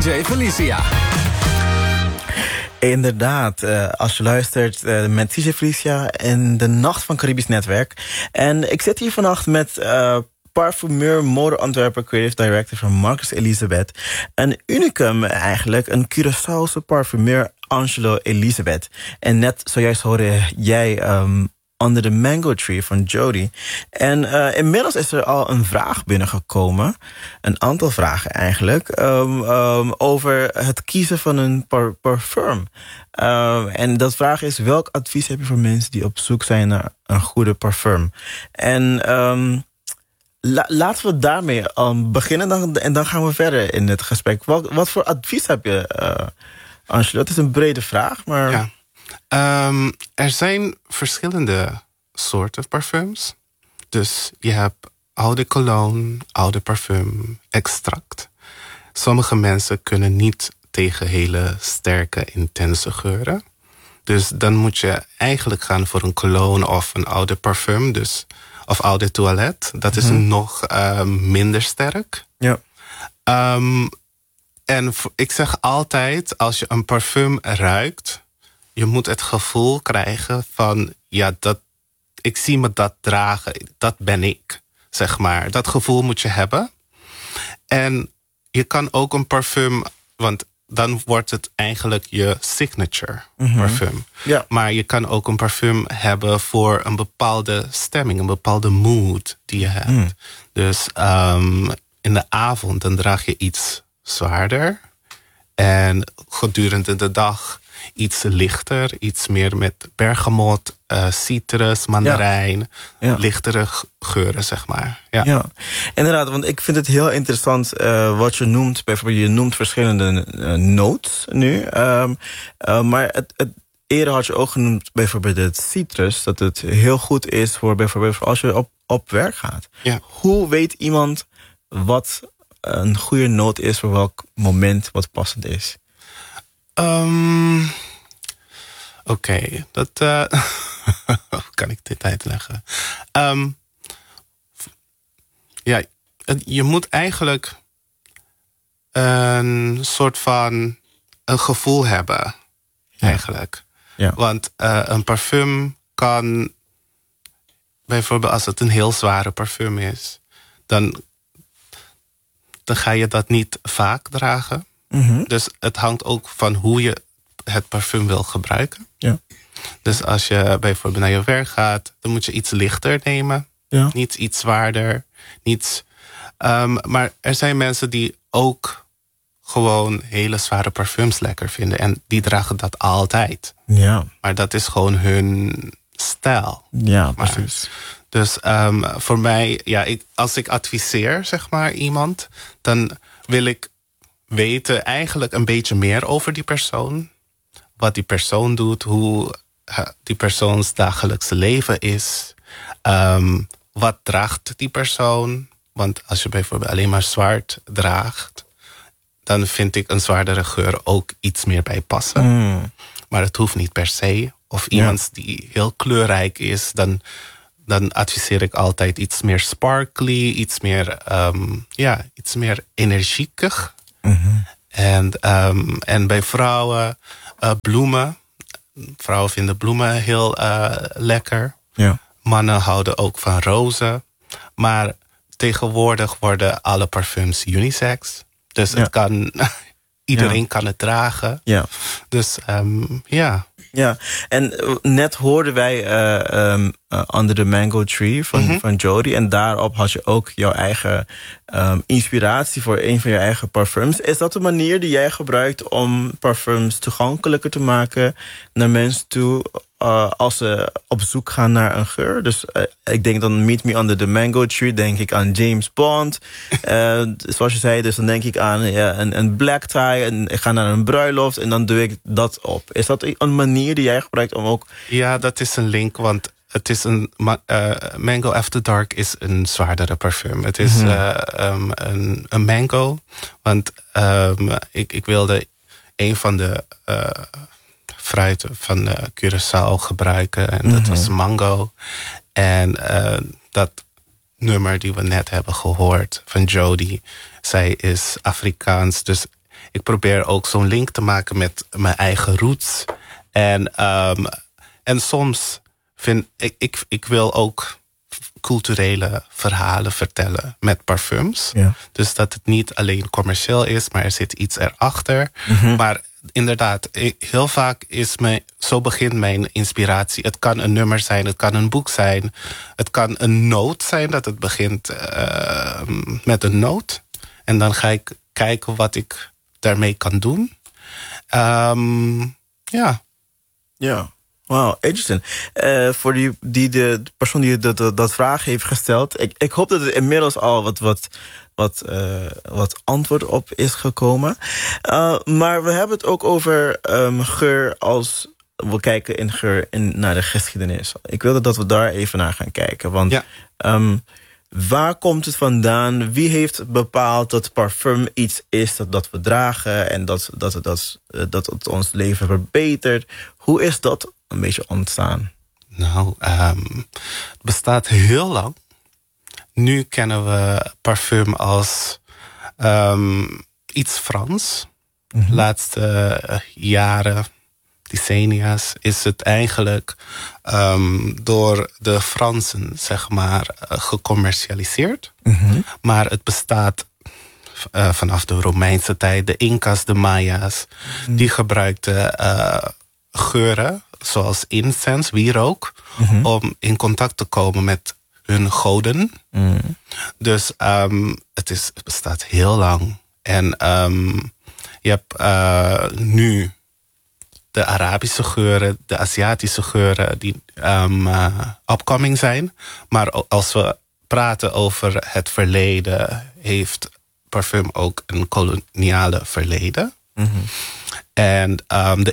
DJ Felicia. Inderdaad, als je luistert met DJ Felicia in de Nacht van Caribisch Netwerk. En ik zit hier vannacht met parfumeur, modeontwerper, creative director van Marcus Elizabeth. Een unicum eigenlijk, een Curaçaose parfumeur, Angelo Elizabeth. En net zojuist hoorde jij Under the Mango Tree van Jody. En inmiddels is er al een vraag binnengekomen. Een aantal vragen eigenlijk. Over het kiezen van een parfum. En dat vraag is: welk advies heb je voor mensen die op zoek zijn naar een goede parfum? En laten we daarmee beginnen en dan gaan we verder in het gesprek. Wat voor advies heb je, Angelo? Dat is een brede vraag, maar... Ja. Er zijn verschillende soorten parfums. Dus je hebt oude cologne, oude parfum, extract. Sommige mensen kunnen niet tegen hele sterke, intense geuren. Dus dan moet je eigenlijk gaan voor een cologne of een oude parfum. Dus, of oude toilet. Dat is nog minder sterk. Ja. En ik zeg altijd, als je een parfum ruikt, je moet het gevoel krijgen van, ja, ik zie me dat dragen, dat ben ik, zeg maar. Dat gevoel moet je hebben. En je kan ook een parfum, want dan wordt het eigenlijk je signature parfum. Ja. Maar je kan ook een parfum hebben voor een bepaalde stemming, een bepaalde mood die je hebt. Dus in de avond dan draag je iets zwaarder. En gedurende de dag iets lichter, iets meer met bergamot, citrus, mandarijn, lichtere geuren, zeg maar. Ja, inderdaad, want ik vind het heel interessant wat je noemt. Bijvoorbeeld, je noemt verschillende notes nu. Maar eerder had je ook genoemd bijvoorbeeld het citrus, dat het heel goed is voor bijvoorbeeld als je op werk gaat. Ja. Hoe weet iemand wat een goede noot is voor welk moment wat passend is? Oké, dat hoe kan ik dit uitleggen? Ja, je moet eigenlijk een soort van een gevoel hebben, eigenlijk. Ja. Want een parfum kan, bijvoorbeeld als het een heel zware parfum is, dan ga je dat niet vaak dragen. Dus het hangt ook van hoe je het parfum wil gebruiken. Ja. Dus als je bijvoorbeeld naar je werk gaat, dan moet je iets lichter nemen. Ja. Niet iets zwaarder. Maar er zijn mensen die ook gewoon hele zware parfums lekker vinden. En die dragen dat altijd. Ja. Maar dat is gewoon hun stijl. Ja, precies. Dus voor mij, als ik adviseer, zeg maar, iemand, dan wil ik weten eigenlijk een beetje meer over die persoon. Wat die persoon doet, hoe die persoons dagelijkse leven is. Wat draagt die persoon? Want als je bijvoorbeeld alleen maar zwart draagt, dan vind ik een zwaardere geur ook iets meer bij passen. Maar het hoeft niet per se. Of iemand die heel kleurrijk is, dan adviseer ik altijd iets meer sparkly, iets meer energiekig. En bij vrouwen bloemen. Vrouwen vinden bloemen heel lekker. Ja. Mannen houden ook van rozen. Maar tegenwoordig worden alle parfums unisex. Dus het kan, iedereen kan het dragen. Ja. Dus Ja, en net hoorden wij Under the Mango Tree van Jody. En daarop had je ook jouw eigen inspiratie voor een van je eigen parfums. Is dat de manier die jij gebruikt om parfums toegankelijker te maken naar mensen toe als ze op zoek gaan naar een geur? Dus ik denk dan Meet Me Under the Mango Tree, denk ik aan James Bond. Zoals je zei, dus dan denk ik aan een black tie en ik ga naar een bruiloft en dan doe ik dat op. Is dat een manier die jij gebruikt om ook... Ja, dat is een link, want het is Mango After Dark is een zwaardere parfum. Het is een mango, want ik wilde een van de fruiten van Curaçao gebruiken en dat was mango. En dat nummer die we net hebben gehoord van Jody, zij is Afrikaans, dus ik probeer ook zo'n link te maken met mijn eigen roots. En soms vind ik wil ook culturele verhalen vertellen met parfums. Ja. Dus dat het niet alleen commercieel is, maar er zit iets erachter. Maar inderdaad, heel vaak zo begint mijn inspiratie. Het kan een nummer zijn, het kan een boek zijn. Het kan een noot zijn, dat het begint met een noot. En dan ga ik kijken wat ik daarmee kan doen. Ja. Ja. Wow, interesting. Voor de persoon die dat vraag heeft gesteld. Ik hoop dat er inmiddels al wat antwoord op is gekomen. Maar we hebben het ook over geur als we kijken in geur naar de geschiedenis. Ik wilde dat we daar even naar gaan kijken. Want Ja. waar komt het vandaan? Wie heeft bepaald dat parfum iets is dat we dragen en dat het ons leven verbetert? Hoe is dat een beetje ontstaan? Nou, het bestaat heel lang. Nu kennen we parfum als iets Frans. De laatste jaren, decennia's, is het eigenlijk door de Fransen, zeg maar, gecommercialiseerd. Maar het bestaat vanaf de Romeinse tijd. De Inca's, de Maya's, die gebruikten geuren, zoals incense, wierook, om in contact te komen met hun goden. Dus het bestaat heel lang. En je hebt nu de Arabische geuren, de Aziatische geuren die upcoming zijn. Maar als we praten over het verleden, heeft parfum ook een koloniale verleden. En de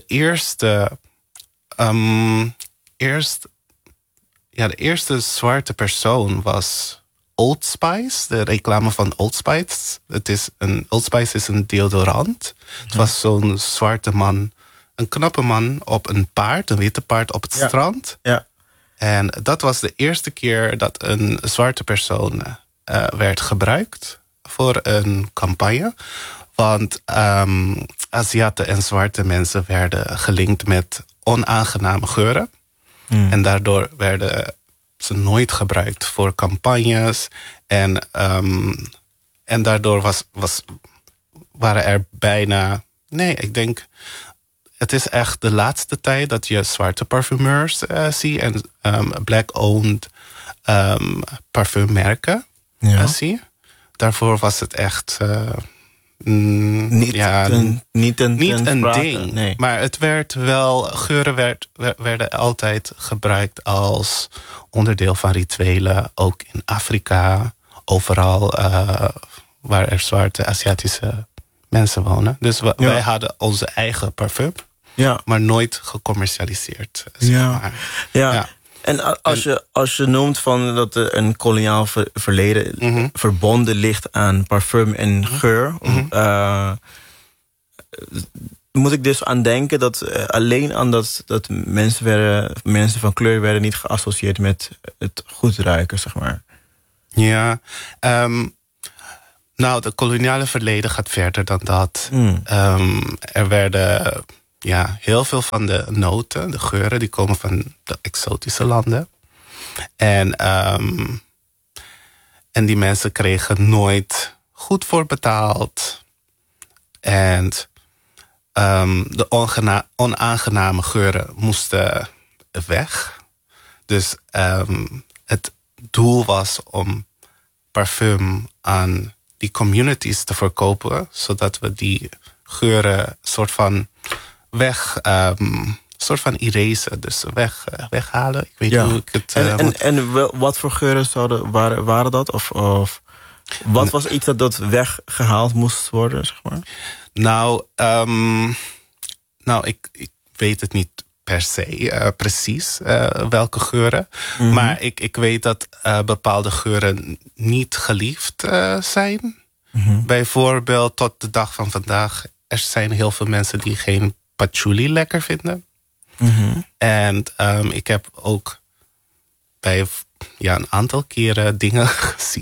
eerste zwarte persoon was Old Spice, de reclame van Old Spice. Old Spice is een deodorant. Het was zo'n zwarte man, een knappe man op een paard, een witte paard op het strand. Ja. En dat was de eerste keer dat een zwarte persoon werd gebruikt voor een campagne. Want Aziaten en zwarte mensen werden gelinkt met onaangename geuren. En daardoor werden ze nooit gebruikt voor campagnes. En daardoor waren er bijna... Nee, ik denk... Het is echt de laatste tijd dat je zwarte parfumeurs ziet. En black-owned parfummerken zie. Daarvoor was het echt... Niet een ding. Nee. Maar het werd wel... Geuren werden altijd gebruikt als onderdeel van rituelen. Ook in Afrika. Overal waar er zwarte Aziatische mensen wonen. Dus wij hadden onze eigen parfum. Ja. Maar nooit gecommercialiseerd. Zeg maar. Ja. En als je noemt van dat er een koloniaal verleden verbonden ligt aan parfum en geur, moet ik dus aan denken dat alleen aan dat mensen van kleur werden niet geassocieerd met het goed ruiken, zeg maar. Ja, nou, het koloniale verleden gaat verder dan dat. Er werden heel veel van de noten, de geuren, die komen van de exotische landen. En die mensen kregen nooit goed voor betaald. En de onaangename geuren moesten weg. Dus het doel was om parfum aan die communities te verkopen, zodat we die geuren soort van erasen, dus weghalen. Ik weet niet hoe ik het... En wat voor geuren waren dat? Of wat was iets dat weggehaald moest worden, zeg maar? Nou, ik weet het niet per se precies welke geuren. Maar ik weet dat bepaalde geuren niet geliefd zijn. Bijvoorbeeld tot de dag van vandaag. Er zijn heel veel mensen die geen patchouli lekker vinden. En ik heb ook bij een aantal keren dingen gezien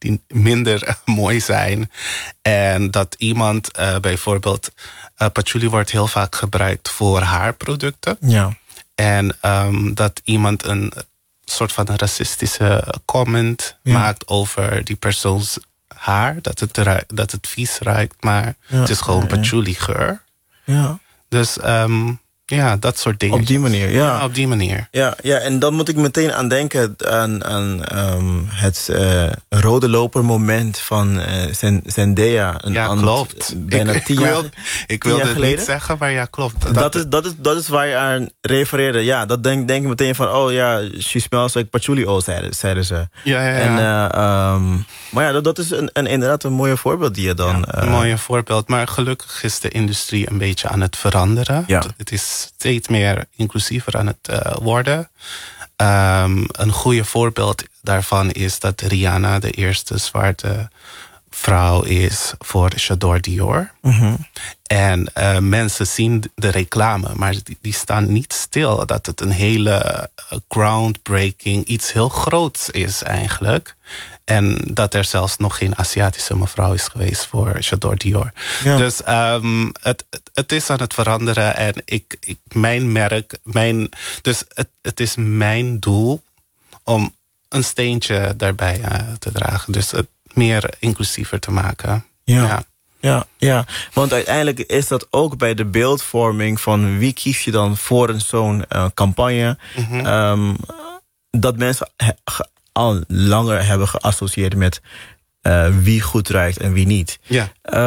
die minder mooi zijn. En dat iemand bijvoorbeeld... patchouli wordt heel vaak gebruikt voor haarproducten. Ja. En dat iemand een soort van een racistische comment maakt over die persoons haar. Dat het vies ruikt, maar het is gewoon patchouli geur. Ja. Dus dat soort dingen. Op die manier, ja. Op die manier. Ja, en dan moet ik meteen aan denken aan het rode loper moment van Zendaya. Klopt. Bijna 10 jaar Ik wilde het geleden niet zeggen, maar ja, klopt. Dat is waar je aan refereerde. Ja, dat denk ik meteen van, oh ja, she smells like patchouli oil, zeiden ze. Ja. Maar ja, dat is inderdaad een mooie voorbeeld die je dan... een mooie voorbeeld, maar gelukkig is de industrie een beetje aan het veranderen. Ja. Het is steeds meer inclusiever aan het worden. Een goede voorbeeld daarvan is dat Rihanna de eerste zwarte vrouw is voor J'adore Dior. Mm-hmm. En mensen zien de reclame, maar die staan niet stil dat het een hele groundbreaking, iets heel groots is eigenlijk. En dat er zelfs nog geen Aziatische mevrouw is geweest voor J'adore Dior. Ja. Dus het is aan het veranderen. En mijn merk, het is mijn doel om een steentje daarbij te dragen. Dus het meer inclusiever te maken. Ja, want uiteindelijk is dat ook bij de beeldvorming van wie kies je dan voor zo'n campagne. Mm-hmm. Dat mensen al langer hebben geassocieerd met wie goed ruikt en wie niet. Ja.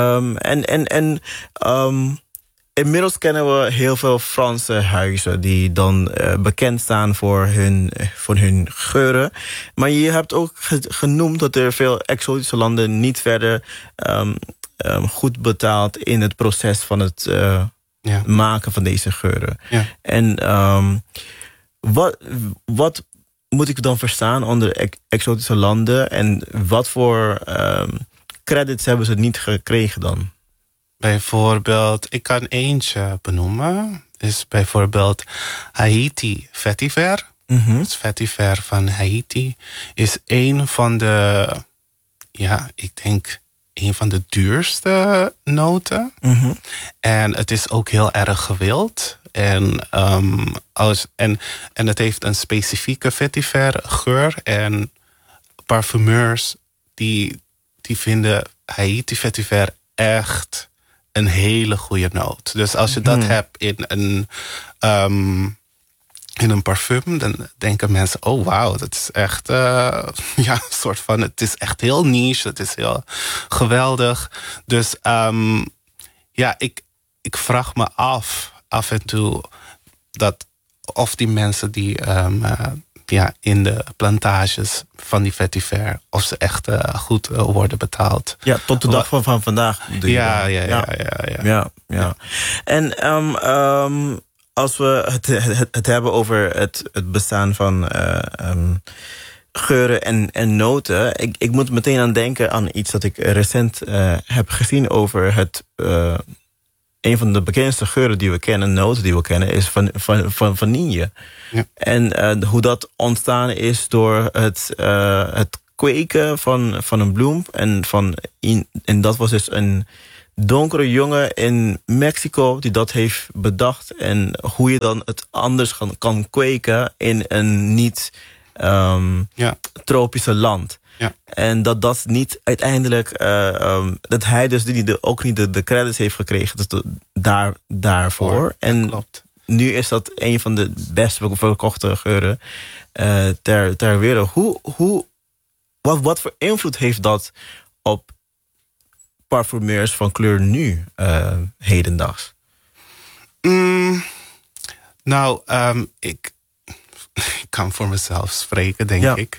Inmiddels kennen we heel veel Franse huizen die dan bekend staan voor hun geuren. Maar je hebt ook genoemd dat er veel exotische landen niet verder goed betaald in het proces van het maken van deze geuren. Ja. En wat moet ik dan verstaan onder exotische landen en wat voor credits hebben ze niet gekregen dan? Bijvoorbeeld, ik kan eentje benoemen. Is bijvoorbeeld Haiti vetiver. Mm-hmm. Het vetiver van Haiti is een van de, ik denk een van de duurste noten. Mm-hmm. En het is ook heel erg gewild. En het heeft een specifieke vetiver geur. En parfumeurs die vinden Haiti vetiver echt een hele goede noot. Dus als je dat hebt in een parfum, dan denken mensen, oh wauw, dat is echt een soort van, het is echt heel niche, het is heel geweldig. Dus ik vraag me af en toe of die mensen die in de plantages van die vetiver, of ze echt goed worden betaald. Ja, tot de dag van vandaag. Ja. En als we het hebben over het bestaan van geuren en noten. Ik moet meteen aan denken aan iets dat ik recent heb gezien over het... een van de bekendste geuren die we kennen, noten die we kennen, is van vanille. Ja. En hoe dat ontstaan is door het kweken van een bloem. En dat was dus een donkere jongen in Mexico die dat heeft bedacht. En hoe je dan het anders kan kweken in een niet tropische land. Ja. En dat niet uiteindelijk... dat hij dus ook niet de credits heeft gekregen daarvoor. En klopt. Nu is dat een van de best verkochte geuren ter wereld. Wat voor invloed heeft dat op parfumeurs van kleur nu, hedendaags? Ik kan voor mezelf spreken, denk ik.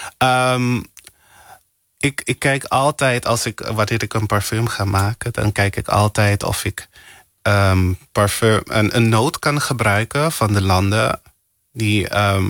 Ik kijk altijd, wanneer ik een parfum ga maken, dan kijk ik altijd of ik parfum een noot kan gebruiken van de landen die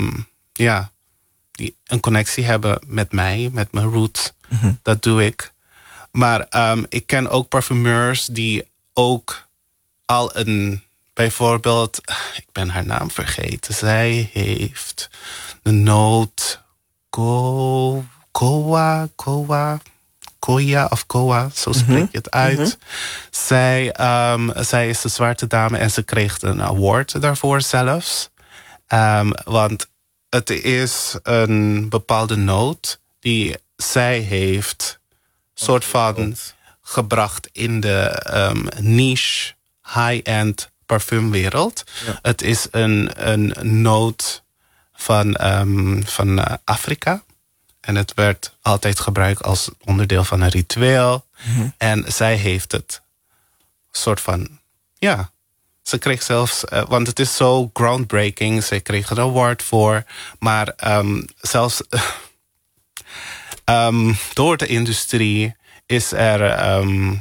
een connectie hebben met mij, met mijn roots. Mm-hmm. Dat doe ik. Maar ik ken ook parfumeurs die ook al bijvoorbeeld, ik ben haar naam vergeten. Zij heeft de noot Koya of Koa, zo spreek je het uit. Zij is een zwarte dame en ze kreeg een award daarvoor zelfs. Want het is een bepaalde noot die zij heeft soort van gebracht in de niche high-end parfumwereld. Ja. Het is een noot van Afrika. En het werd altijd gebruikt als onderdeel van een ritueel. En zij heeft het soort van, ze kreeg zelfs, want het is zo groundbreaking. Ze kreeg er een award voor. Maar zelfs door de industrie is er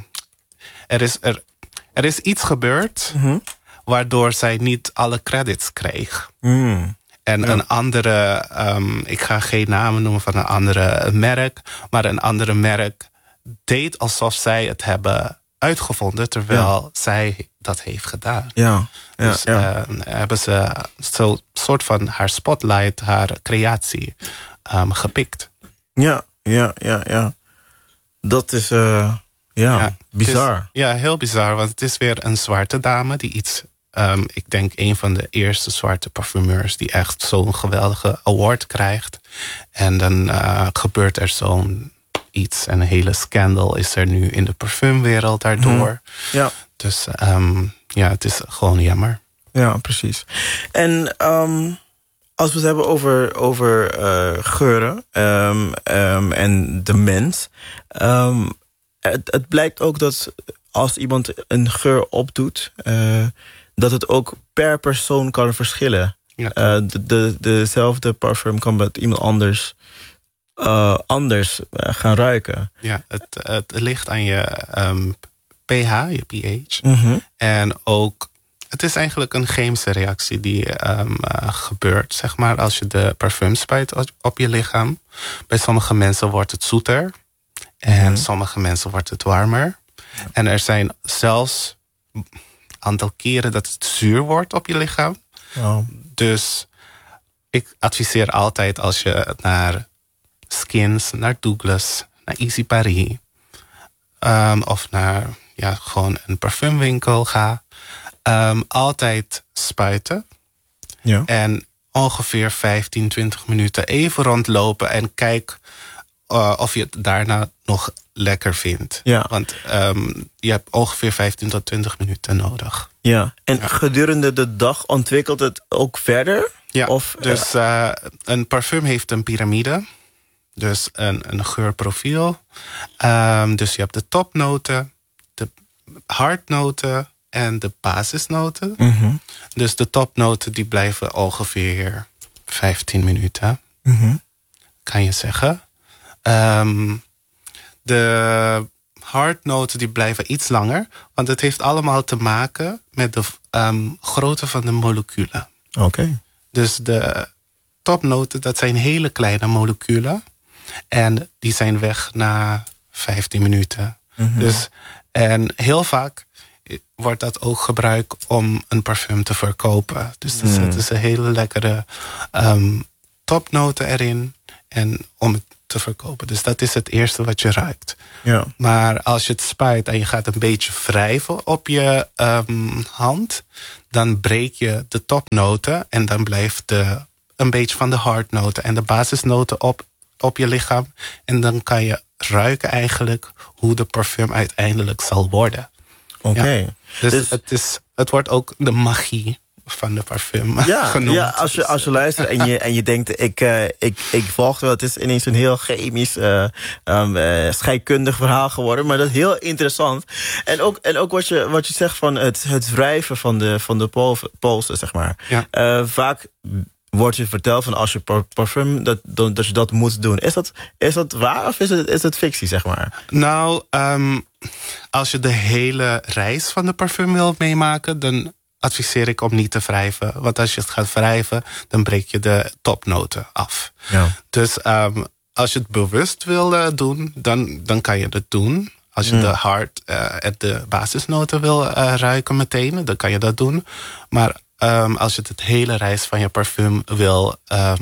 is iets gebeurd waardoor zij niet alle credits kreeg. En een andere, ik ga geen namen noemen van een andere merk, maar een andere merk deed alsof zij het hebben uitgevonden, terwijl zij dat heeft gedaan. Dus hebben ze zo soort van haar spotlight, haar creatie gepikt. Ja. Dat is bizar. Heel bizar, want het is weer een zwarte dame die iets... ik denk een van de eerste zwarte parfumeurs die echt zo'n geweldige award krijgt. En dan gebeurt er zo'n iets. En een hele scandal is er nu in de parfumwereld daardoor. Ja. Dus het is gewoon jammer. Ja, precies. En als we het hebben over geuren en de mens. Het blijkt ook dat als iemand een geur opdoet, dat het ook per persoon kan verschillen. Ja. Dezelfde parfum kan met iemand anders gaan ruiken. Ja, het ligt aan je pH, je pH. En ook, het is eigenlijk een chemische reactie die gebeurt, zeg maar, als je de parfum spuit op je lichaam. Bij sommige mensen wordt het zoeter. En sommige mensen wordt het warmer. Ja. En er zijn zelfs aantal keren dat het zuur wordt op je lichaam. Oh. Dus ik adviseer altijd als je naar Skins, naar Douglas, naar Easy Paris, of naar gewoon een parfumwinkel gaat, altijd spuiten. Ja. En ongeveer 15, 20 minuten even rondlopen en kijk of je het daarna nog lekker vindt. Ja. Want je hebt ongeveer 15 tot 20 minuten nodig. Ja. En gedurende de dag ontwikkelt het ook verder? Ja, dus een parfum heeft een piramide. Dus een geurprofiel. Dus je hebt de topnoten, de hardnoten en de basisnoten. Dus de topnoten die blijven ongeveer 15 minuten. Kan je zeggen. De hardnoten die blijven iets langer. Want het heeft allemaal te maken met de grootte van de moleculen. Oké. Dus de topnoten, dat zijn hele kleine moleculen. En die zijn weg na 15 minuten. Dus, en heel vaak wordt dat ook gebruikt om een parfum te verkopen. Dus dan zetten ze hele lekkere topnoten erin. En om het te verkopen. Dus dat is het eerste wat je ruikt. Ja. Maar als je het spuit en je gaat een beetje wrijven op je hand, dan breek je de topnoten en dan blijft een beetje van de hardnoten en de basisnoten op je lichaam. En dan kan je ruiken eigenlijk hoe de parfum uiteindelijk zal worden. Oké. Ja. Dus het wordt ook de magie van de parfum genoemd. Ja, als je luistert en je denkt, ik volg wel, het is ineens een heel chemisch, scheikundig verhaal geworden, maar dat is heel interessant. En ook wat je zegt van het wrijven van de polsen, zeg maar. Ja. Vaak wordt je verteld van als je parfum, dat je dat moet doen. Is dat waar of is het fictie, zeg maar? Nou, als je de hele reis van de parfum wilt meemaken, dan adviseer ik om niet te wrijven. Want als je het gaat wrijven, dan breek je de topnoten af. Ja. Dus als je het bewust wil doen, dan kan je het doen. Als je de hard en de basisnoten wil ruiken meteen, dan kan je dat doen. Maar als je het hele reis van je parfum wil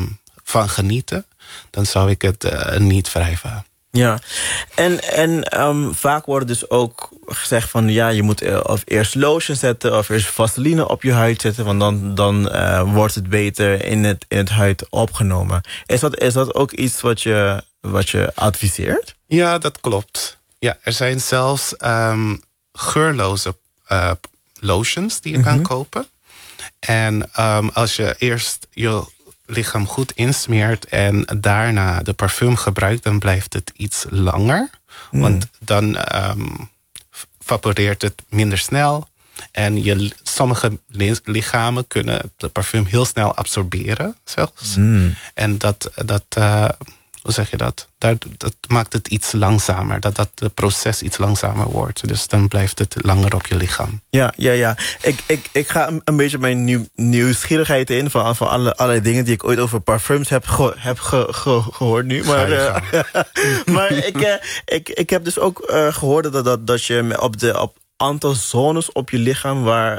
van genieten, dan zou ik het niet wrijven. Ja, en vaak wordt dus ook gezegd van... ja, je moet of eerst lotion zetten of eerst vaseline op je huid zetten... want dan wordt het beter in het huid opgenomen. Is dat ook iets wat je adviseert? Ja, dat klopt. Ja, er zijn zelfs geurloze lotions die je kan kopen. En als je eerst je lichaam goed insmeert en daarna de parfum gebruikt, dan blijft het iets langer. Want dan vaporeert het minder snel. En sommige lichamen kunnen de parfum heel snel absorberen zelfs. En hoe zeg je dat? Dat maakt het iets langzamer. Dat proces iets langzamer wordt. Dus dan blijft het langer op je lichaam. Ja. Ik ga een beetje mijn nieuwsgierigheid in... van allerlei dingen die ik ooit over parfums heb gehoord nu. Maar, maar ik heb dus ook gehoord dat je op aantal zones op je lichaam... waar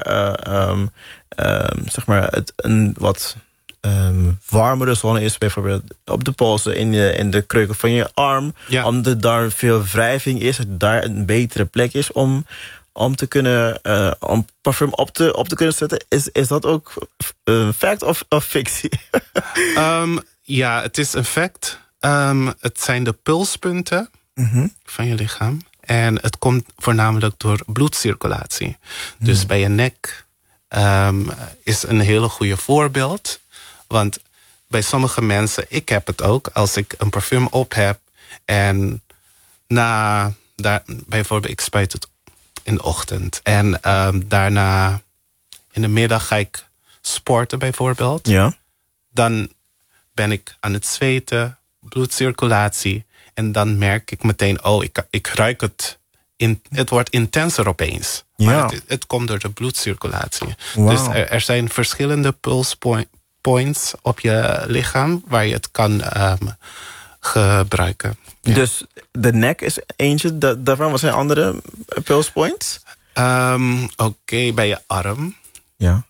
zeg maar het een wat... warmere zone is, bijvoorbeeld op de polsen, in de kreuken van je arm. Ja. Omdat daar veel wrijving is, dat daar een betere plek is om te kunnen om parfum op te kunnen zetten. Is dat ook fact of fictie? Ja, het is een fact. Het zijn de pulspunten van je lichaam. En het komt voornamelijk door bloedcirculatie. Dus bij je nek is een hele goede voorbeeld. Want bij sommige mensen, ik heb het ook... als ik een parfum op heb en bijvoorbeeld ik spuit het in de ochtend... en daarna in de middag ga ik sporten bijvoorbeeld... Ja. Dan ben ik aan het zweten, bloedcirculatie... en dan merk ik meteen, ik ruik het... Het wordt intenser opeens. Ja. Maar het komt door de bloedcirculatie. Wow. Dus er zijn verschillende pulsepoints op je lichaam... waar je het kan gebruiken. Ja. Dus de nek is eentje daarvan. Wat zijn andere pulse points? Oké, bij je arm. Ja.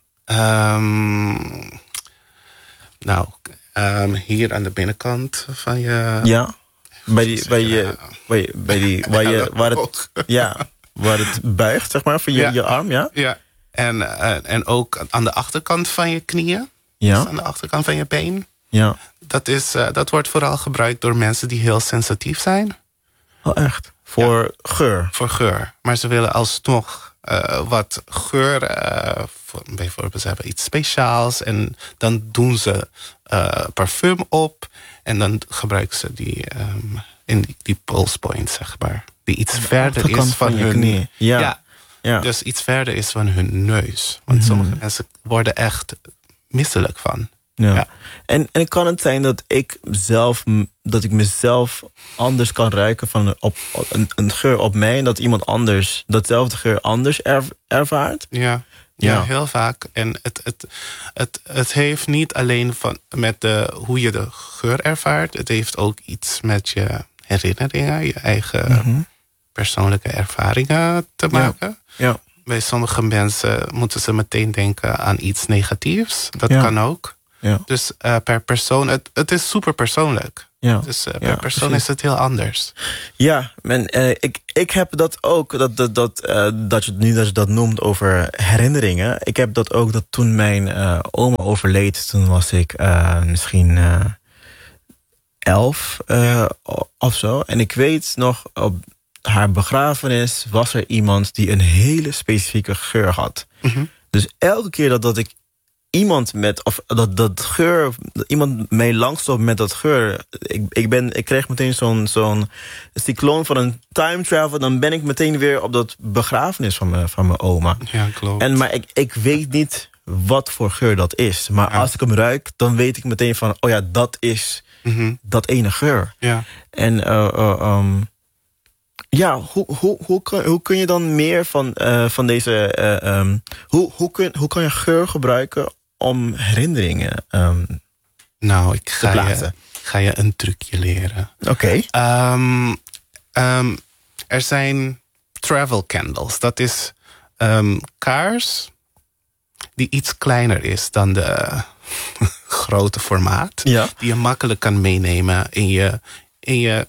Hier aan de binnenkant van je... Ja. Waar het buigt, zeg maar, van je arm, ja? Ja, en ook aan de achterkant van je knieën. Ja. Dus aan de achterkant van je been. Ja. Dat wordt vooral gebruikt door mensen die heel sensitief zijn. Oh, echt? Voor geur? Voor geur. Maar ze willen alsnog wat geur. Bijvoorbeeld, ze hebben iets speciaals. En dan doen ze parfum op. En dan gebruiken ze die in die pulse point, zeg maar. Die iets verder is van hun knie. Ja. Dus iets verder is van hun neus. Want sommige mensen worden echt misselijk van. Ja. En kan het zijn dat ik mezelf anders kan ruiken van een geur op mij... en dat iemand anders datzelfde geur anders ervaart? Ja, heel vaak. En het heeft niet alleen met hoe je de geur ervaart. Het heeft ook iets met je herinneringen, je eigen persoonlijke ervaringen te maken. Ja. Bij sommige mensen moeten ze meteen denken aan iets negatiefs. Dat kan ook. Ja. Dus per persoon, het is super persoonlijk. Ja. Dus per persoon is het heel anders. Ja, ik heb dat ook, dat je dat noemt over herinneringen. Ik heb dat ook, dat toen mijn oma overleed, toen was ik misschien 11 of zo. En ik weet nog, op haar begrafenis was er iemand die een hele specifieke geur had. Dus elke keer dat ik iemand iemand mij langsloopt met dat geur. Ik kreeg meteen zo'n cycloon van een time travel. Dan ben ik meteen weer op dat begrafenis van mijn oma. Ja, klopt. Maar ik weet niet wat voor geur dat is. Maar als ik hem ruik, dan weet ik meteen van... oh ja, dat is dat ene geur. Ja. En hoe kun je dan meer van deze... hoe kan je geur gebruiken om herinneringen ik ga je een trucje leren. Oké. Er zijn travel candles. Dat is kaars die iets kleiner is dan de grote formaat. Ja. Die je makkelijk kan meenemen in je